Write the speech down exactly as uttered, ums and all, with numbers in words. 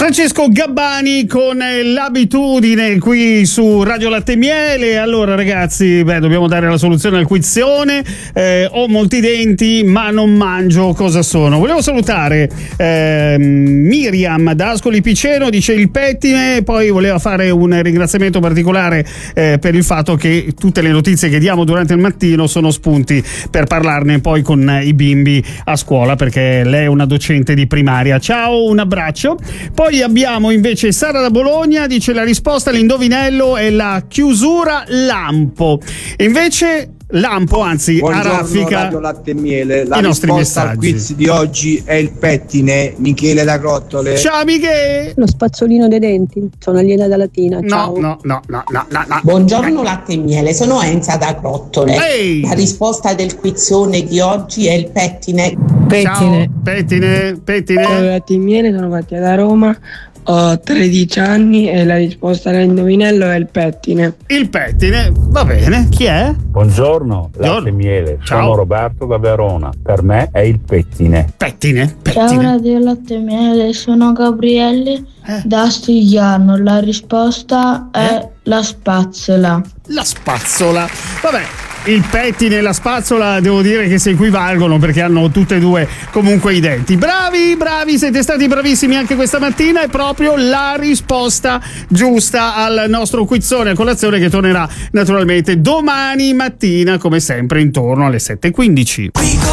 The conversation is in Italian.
Francesco Gabbani con l'abitudine qui su Radio Latte e Miele. Allora ragazzi, beh, dobbiamo dare la soluzione al quizzone. Eh, ho molti denti ma non mangio, cosa sono? Volevo salutare eh, Miriam da Ascoli Piceno, dice il pettine. Poi voleva fare un ringraziamento particolare eh, per il fatto che tutte le notizie che diamo durante il mattino sono spunti per parlarne poi con i bimbi a scuola, perché lei è una docente di primaria. Ciao, un abbraccio. Poi abbiamo invece Sara da Bologna, dice la risposta all'indovinello è la chiusura lampo. E invece lampo, anzi Buongiorno, araffica Radio Latte e Miele. La i nostri risposta messaggi. al quiz di oggi è il pettine. Michele da Grottole. Ciao Michele. Lo spazzolino dei denti, sono aliena da Latina. Ciao. No, no, no, no, no, no. Buongiorno Latte e Miele, sono Enza da Grottole. Ehi. La risposta del quizzone di oggi è il pettine. Pettine. Ciao, pettine, pettine. Ciao Latte e Miele, sono Mattia da Roma, ho tredici anni e la risposta all'indovinello è il pettine. Il pettine, va bene. Chi è? Buongiorno, Latte e Miele. Ciao. Sono Roberto da Verona. Per me è il pettine. Pettine, Ciao pettine. Radio Latte e Miele, sono Gabriele Eh. da Stigliano. La risposta è Eh? la spazzola. La spazzola. Vabbè, il pettine e la spazzola devo dire che si equivalgono perché hanno tutte e due comunque i denti. Bravi, bravi, siete stati bravissimi anche questa mattina. È proprio la risposta giusta al nostro quizzone a colazione, che tornerà naturalmente domani mattina come sempre intorno alle sette e quindici.